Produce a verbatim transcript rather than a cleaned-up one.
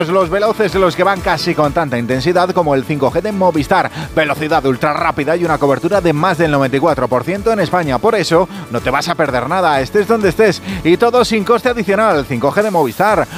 Los veloces, los que van casi con tanta intensidad como el cinco G de Movistar. Velocidad ultra rápida y una cobertura de más del noventa y cuatro por ciento en España. Por eso, no te vas a perder nada, estés donde estés. Y todo sin coste adicional. cinco G de Movistar.